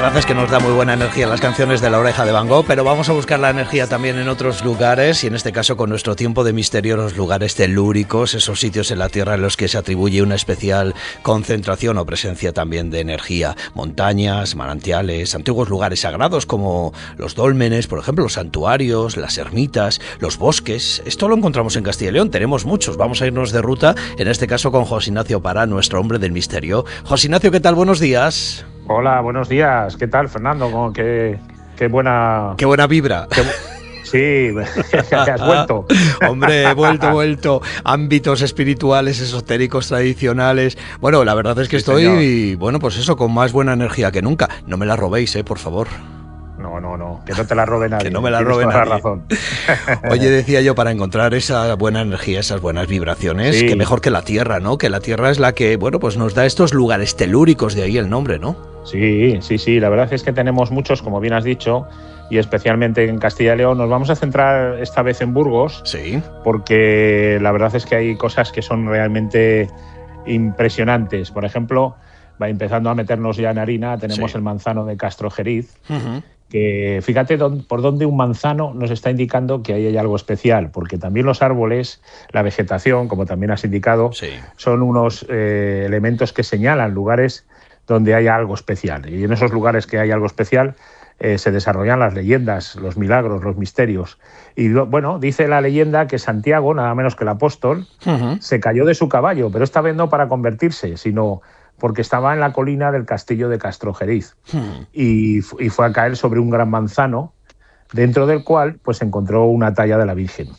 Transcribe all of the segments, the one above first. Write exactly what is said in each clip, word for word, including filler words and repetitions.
verdad es que nos da muy buena energía las canciones de La Oreja de Van Gogh, pero vamos a buscar la energía también en otros lugares y en este caso con nuestro tiempo de misterio, los lugares telúricos, esos sitios en la Tierra en los que se atribuye una especial concentración o presencia también de energía. Montañas, manantiales, antiguos lugares sagrados como los dólmenes, por ejemplo, los santuarios, las ermitas, los bosques. Esto lo encontramos en Castilla y León, tenemos muchos. Vamos a irnos de ruta, en este caso con José Ignacio Pará, nuestro hombre del misterio. José Ignacio, ¿qué tal? Buenos días. Hola, buenos días. ¿Qué tal, Fernando? Qué, qué buena... Qué buena vibra. Qué... Sí, has vuelto. Hombre, he vuelto, he vuelto. Ámbitos espirituales, esotéricos, tradicionales. Bueno, la verdad es que sí, estoy, y, bueno, pues eso, con más buena energía que nunca. No me la robéis, eh, por favor. No, no, no, que no te la robe nadie. Que no me la robe nadie. Razón. Oye, decía yo, para encontrar esa buena energía, esas buenas vibraciones, sí, que mejor que la Tierra, ¿no? Que la Tierra es la que, bueno, pues nos da estos lugares telúricos, de ahí el nombre, ¿no? Sí, sí, sí, la verdad es que tenemos muchos, como bien has dicho, y especialmente en Castilla y León. Nos vamos a centrar esta vez en Burgos, sí, porque la verdad es que hay cosas que son realmente impresionantes. Por ejemplo, va empezando a meternos ya en harina, tenemos sí. el manzano de Castrojeriz, uh-huh. que fíjate por dónde un manzano nos está indicando que ahí hay algo especial, porque también los árboles, la vegetación, como también has indicado, sí. son unos eh, elementos que señalan lugares donde hay algo especial. Y en esos lugares que hay algo especial eh, se desarrollan las leyendas, los milagros, los misterios. Y bueno, dice la leyenda que Santiago, nada menos que el apóstol, uh-huh. se cayó de su caballo, pero esta vez no para convertirse, sino porque estaba en la colina del castillo de Castrojeriz uh-huh. y, y fue a caer sobre un gran manzano, dentro del cual pues encontró una talla de la Virgen.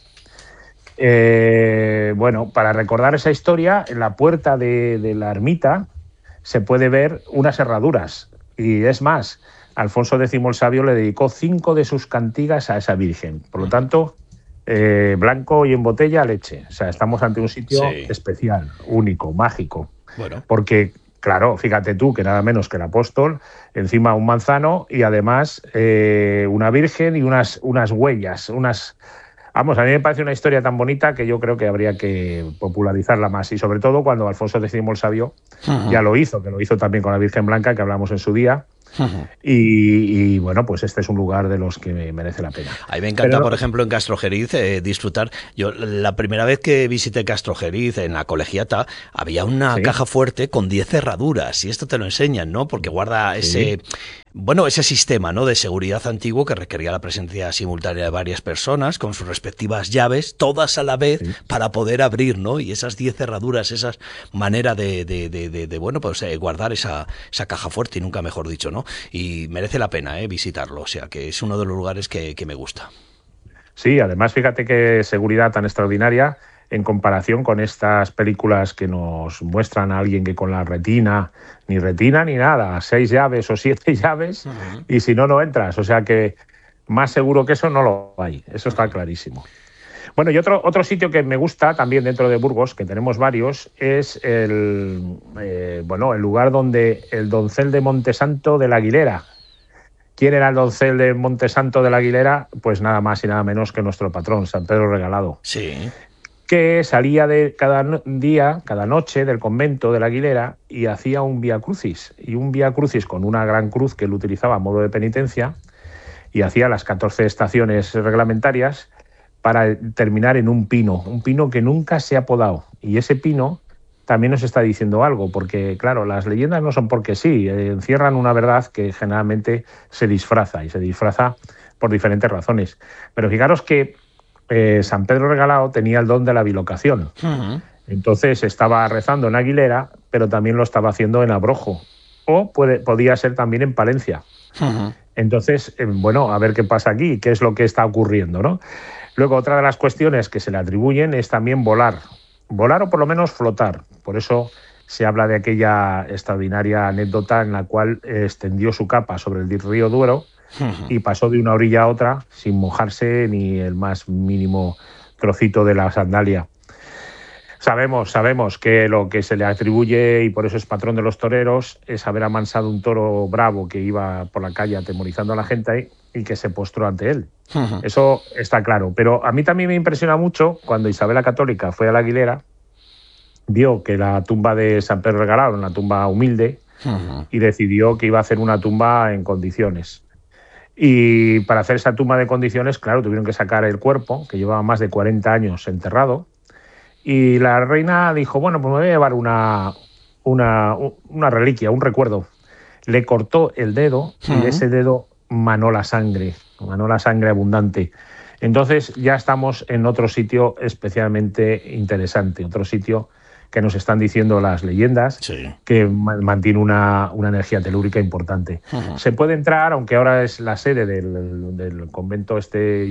Eh, bueno, para recordar esa historia, en la puerta de, de la ermita se puede ver unas herraduras, y es más, Alfonso X el Sabio le dedicó cinco de sus cantigas a esa Virgen. Por lo tanto, eh, blanco y en botella leche. O sea, estamos ante un sitio sí. especial, único, mágico. Bueno. Porque, claro, fíjate tú que nada menos que el apóstol, encima un manzano y además eh, una Virgen y unas, unas huellas, unas... Vamos, a mí me parece una historia tan bonita que yo creo que habría que popularizarla más. Y sobre todo cuando Alfonso X el Sabio uh-huh. ya lo hizo, que lo hizo también con la Virgen Blanca, que hablamos en su día. Uh-huh. Y, y bueno, pues este es un lugar de los que me merece la pena. A mí me encanta, Pero, por ejemplo, en Castrojeriz eh, disfrutar. Yo la primera vez que visité Castrojeriz en la colegiata había una ¿sí? caja fuerte con diez cerraduras y esto te lo enseñan, ¿no? Porque guarda ¿sí? ese... Bueno, ese sistema, ¿no?, de seguridad antiguo que requería la presencia simultánea de varias personas con sus respectivas llaves, todas a la vez, sí. para poder abrir, ¿no? Y esas diez cerraduras, esa manera de, de, de, de, de bueno, pues eh, guardar esa, esa caja fuerte, y nunca mejor dicho, ¿no? Y merece la pena eh, visitarlo, o sea, que es uno de los lugares que, que me gusta. Sí, además, fíjate qué seguridad tan extraordinaria en comparación con estas películas que nos muestran a alguien que con la retina, ni retina ni nada, seis llaves o siete llaves, uh-huh. y si no, no entras. O sea que más seguro que eso no lo hay, eso está clarísimo. Bueno, y otro, otro sitio que me gusta también dentro de Burgos, que tenemos varios, es el, eh, bueno, el lugar donde el doncel de Montesanto de la Aguilera. ¿Quién era el doncel de Montesanto de la Aguilera? Pues nada más y nada menos que nuestro patrón, San Pedro Regalado. Sí. Que salía de cada día, cada noche del convento de la Aguilera y hacía un Vía Crucis. Y un Vía Crucis con una gran cruz que él utilizaba a modo de penitencia y hacía las catorce estaciones reglamentarias para terminar en un pino, un pino que nunca se ha podado. Y ese pino también nos está diciendo algo, porque, claro, las leyendas no son porque sí, eh, encierran una verdad que generalmente se disfraza, y se disfraza por diferentes razones. Pero fijaros que Eh, San Pedro Regalado tenía el don de la bilocación. Uh-huh. Entonces estaba rezando en Aguilera, pero también lo estaba haciendo en Abrojo. O puede, podía ser también en Palencia. Uh-huh. Entonces, eh, bueno, a ver qué pasa aquí, qué es lo que está ocurriendo, ¿no? Luego, otra de las cuestiones que se le atribuyen es también volar. Volar o por lo menos flotar. Por eso se habla de aquella extraordinaria anécdota en la cual eh, extendió su capa sobre el río Duero y pasó de una orilla a otra sin mojarse ni el más mínimo trocito de la sandalia. Sabemos, sabemos que lo que se le atribuye, y por eso es patrón de los toreros, es haber amansado un toro bravo que iba por la calle atemorizando a la gente y que se postró ante él. Uh-huh. Eso está claro. Pero a mí también me impresiona mucho cuando Isabel la Católica fue a la Aguilera, vio que la tumba de San Pedro Regalado era una tumba humilde, uh-huh. y decidió que iba a hacer una tumba en condiciones. Y para hacer esa tumba de condiciones, claro, tuvieron que sacar el cuerpo, que llevaba más de cuarenta años enterrado, y la reina dijo, bueno, pues me voy a llevar una, una, una reliquia, un recuerdo. Le cortó el dedo uh-huh. y de ese dedo manó la sangre, manó la sangre abundante. Entonces ya estamos en otro sitio especialmente interesante, otro sitio que nos están diciendo las leyendas, sí. que mantiene una, una energía telúrica importante. Uh-huh. Se puede entrar, aunque ahora es la sede del, del convento este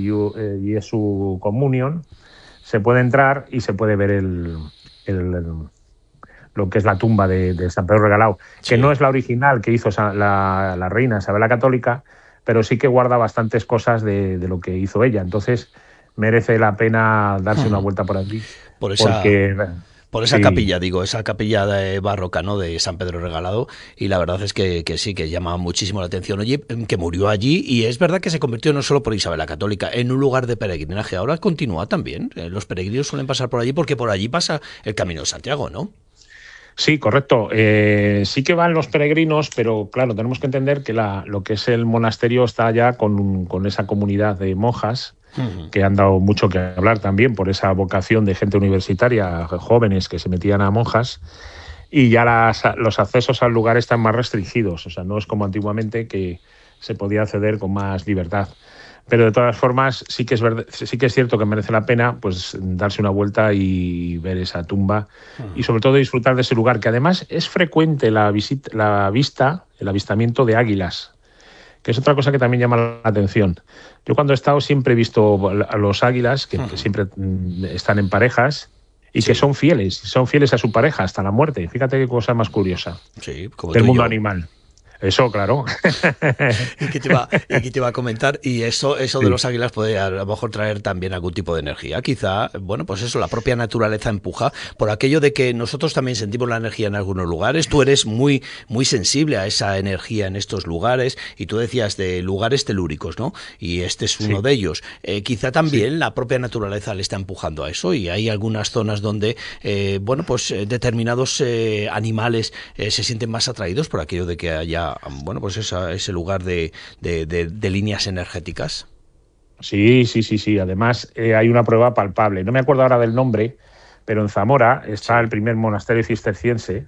Jesu Communion, se puede entrar y se puede ver el, el, el, lo que es la tumba de, de San Pedro Regalado, sí. que no es la original que hizo la, la reina Isabel la Católica, pero sí que guarda bastantes cosas de, de lo que hizo ella. Entonces merece la pena darse uh-huh. una vuelta por aquí. Por esa... Porque, Por esa sí. capilla, digo, esa capilla de barroca, ¿no?, de San Pedro Regalado, y la verdad es que, que sí, que llama muchísimo la atención. Oye, que murió allí, y es verdad que se convirtió no solo por Isabel la Católica, en un lugar de peregrinaje. Ahora continúa también. Los peregrinos suelen pasar por allí porque por allí pasa el Camino de Santiago, ¿no? Sí, correcto. Eh, sí que van los peregrinos, pero claro, tenemos que entender que la, lo que es el monasterio está ya con, con esa comunidad de monjas, uh-huh. que han dado mucho que hablar también por esa vocación de gente universitaria, jóvenes que se metían a monjas, y ya las, los accesos al lugar están más restringidos. O sea, no es como antiguamente que se podía acceder con más libertad. Pero de todas formas sí que es verdad, sí que es cierto que merece la pena pues darse una vuelta y ver esa tumba uh-huh. y sobre todo disfrutar de ese lugar, que además es frecuente la visita, la vista, el avistamiento de águilas, que es otra cosa que también llama la atención. Yo cuando he estado siempre he visto a los águilas que, uh-huh. que siempre están en parejas y sí. que son fieles, son fieles a su pareja hasta la muerte. Fíjate qué cosa más curiosa sí, como del mundo yo. animal. Eso, claro. ¿Y qué te iba, y qué te iba a comentar? Y eso, eso sí. de los águilas puede a lo mejor traer también algún tipo de energía. Quizá, bueno, pues eso, la propia naturaleza empuja por aquello de que nosotros también sentimos la energía en algunos lugares. Tú eres muy, muy sensible a esa energía en estos lugares, y tú decías de lugares telúricos, ¿no? Y este es uno sí. de ellos. Eh, quizá también sí. la propia naturaleza le está empujando a eso, y hay algunas zonas donde, eh, bueno, pues determinados eh, animales eh, se sienten más atraídos por aquello de que haya bueno, pues esa, ese lugar de, de, de, de líneas energéticas. Sí, sí, sí, sí. Además, eh, hay una prueba palpable. No me acuerdo ahora del nombre, pero en Zamora está sí. el primer monasterio cisterciense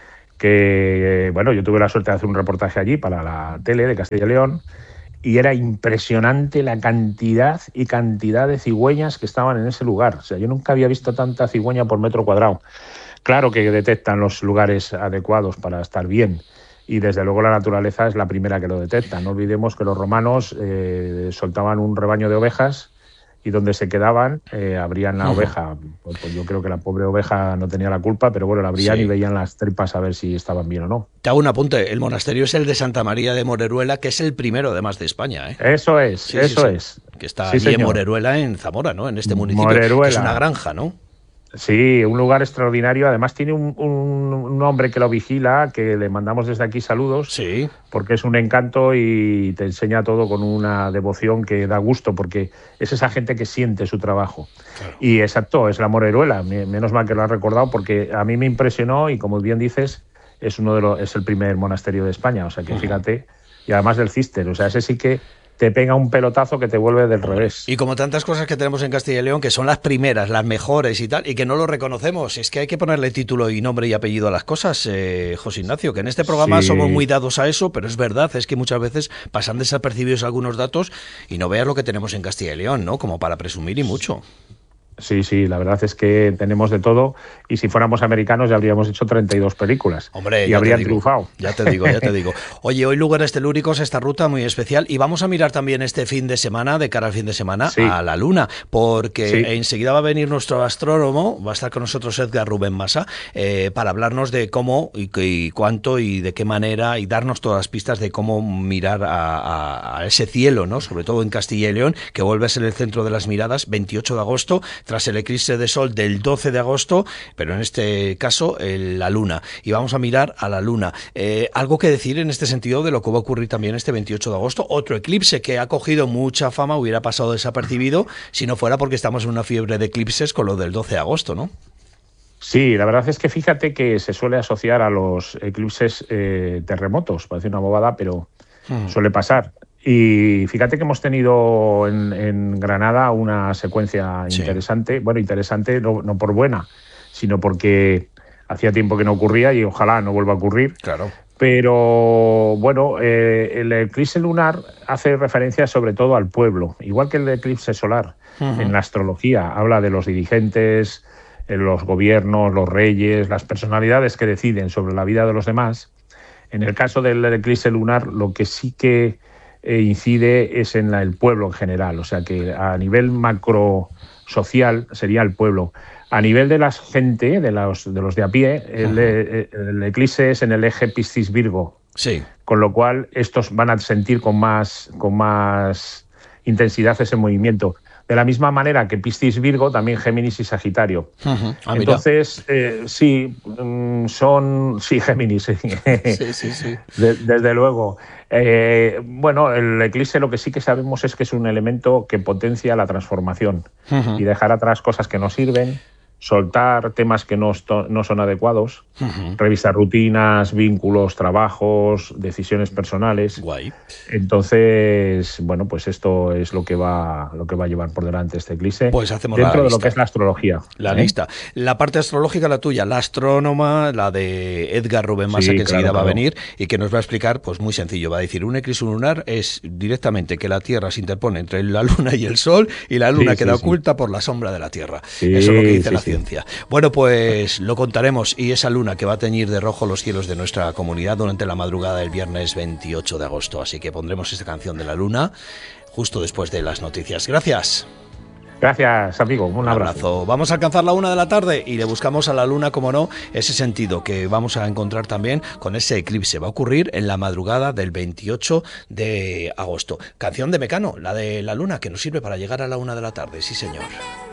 que, bueno, yo tuve la suerte de hacer un reportaje allí para la tele de Castilla y León, y era impresionante la cantidad y cantidad de cigüeñas que estaban en ese lugar. O sea, yo nunca había visto tanta cigüeña por metro cuadrado. Claro que detectan los lugares adecuados para estar bien, y desde luego la naturaleza es la primera que lo detecta. No olvidemos que los romanos eh, soltaban un rebaño de ovejas y donde se quedaban eh, abrían la uh-huh. oveja. Pues, pues yo creo que la pobre oveja no tenía la culpa, pero bueno, la abrían sí. y veían las tripas a ver si estaban bien o no. Te hago un apunte, el monasterio es el de Santa María de Moreruela, que es el primero además de España, ¿eh? Eso es, sí, eso sí, es. Sí. Que está sí, allí señor. en Moreruela, en Zamora, ¿no? En este municipio, Moreruela. que es una granja, ¿no? Sí, un lugar extraordinario. Además tiene un, un, un hombre que lo vigila, que le mandamos desde aquí saludos, sí. porque es un encanto y te enseña todo con una devoción que da gusto, porque es esa gente que siente su trabajo. Claro. Y exacto, es la Moreruela. Menos mal que lo has recordado, porque a mí me impresionó y, como bien dices, es uno de los, es el primer monasterio de España. O sea que fíjate, y además del Cister. O sea, ese sí que te pega un pelotazo que te vuelve del revés. Y como tantas cosas que tenemos en Castilla y León, que son las primeras, las mejores y tal, y que no lo reconocemos. Es que hay que ponerle título y nombre y apellido a las cosas, eh, José Ignacio, que en este programa sí. somos muy dados a eso, pero es verdad, es que muchas veces pasan desapercibidos algunos datos y no veas lo que tenemos en Castilla y León, ¿no? Como para presumir y mucho. Sí, sí, la verdad es que tenemos de todo, y si fuéramos americanos ya habríamos hecho treinta y dos películas. Hombre, y habrían triunfado. Ya te digo, ya te digo. Oye, hoy lugares telúricos, esta ruta muy especial, y vamos a mirar también este fin de semana, de cara al fin de semana, sí. a la Luna, porque sí. enseguida va a venir nuestro astrónomo, va a estar con nosotros Edgar Rubén Massa, eh, para hablarnos de cómo y, y cuánto y de qué manera, y darnos todas las pistas de cómo mirar a, a, a ese cielo, ¿no? Sobre todo en Castilla y León, que vuelve a ser el centro de las miradas, veintiocho de agosto, tras el eclipse de sol del doce de agosto, pero en este caso el, la luna, y vamos a mirar a la luna. Eh, algo que decir en este sentido de lo que va a ocurrir también este veintiocho de agosto, otro eclipse que ha cogido mucha fama, hubiera pasado desapercibido si no fuera porque estamos en una fiebre de eclipses con lo del doce de agosto, ¿no? Sí, la verdad es que fíjate que se suele asociar a los eclipses eh, terremotos, parece una bobada, pero Mm. suele pasar. Y fíjate que hemos tenido en, en Granada una secuencia Sí, interesante, bueno, interesante no, no por buena, sino porque hacía tiempo que no ocurría y ojalá no vuelva a ocurrir. claro. Pero bueno, eh, el eclipse lunar hace referencia sobre todo al pueblo, igual que el eclipse solar. En Ujú. la astrología habla de los dirigentes, eh, los gobiernos, los reyes, las personalidades que deciden sobre la vida de los demás. En el caso del eclipse lunar, lo que sí que eh, incide es en la- el pueblo en general, o sea que a nivel macro social sería el pueblo. A nivel de la gente, de los de, los de a pie, el, Ujú. eh, el eclipse es en el eje Piscis-Virgo, Sí. con lo cual estos van a sentir con más, con más intensidad ese movimiento. De la misma manera que Piscis Virgo, también Géminis y Sagitario. Ujú. Ah, mira. Entonces, eh, sí, mm, son, sí, Géminis, sí. Sí, sí, sí. De- desde luego. Eh, bueno, el eclipse lo que sí que sabemos es que es un elemento que potencia la transformación y Ujú. dejar atrás cosas que no sirven, soltar temas que no, esto- no son adecuados, Ujú. revisar rutinas, vínculos, trabajos, decisiones personales. Guay. Entonces, bueno, pues esto es lo que va, lo que va a llevar por delante este eclipse Pues hacemos la dentro de lo que lista. es la astrología. La ¿Eh? lista. La parte astrológica, la tuya, la astrónoma, la de Edgar Rubén Massa, que Sí, enseguida claro, va a claro. venir y que nos va a explicar, pues muy sencillo, va a decir, un eclipse lunar es directamente que la Tierra se interpone entre la Luna y el Sol y la Luna Sí, queda sí, sí. oculta por la sombra de la Tierra. Eso es lo que Sí, dice sí, la sí. ciencia. Bueno, pues lo contaremos y esa luna que va a teñir de rojo los cielos de nuestra comunidad durante la madrugada del viernes veintiocho de agosto. Así que pondremos esta canción de la luna justo después de las noticias. Gracias. Gracias, amigo. Un Un abrazo. abrazo. Vamos a alcanzar la una de la tarde y le buscamos a la luna, como no, ese sentido que vamos a encontrar también con ese eclipse. Va a ocurrir en la madrugada del veintiocho de agosto. Canción de Mecano, la de la luna, que nos sirve para llegar a la una de la tarde. Sí, señor.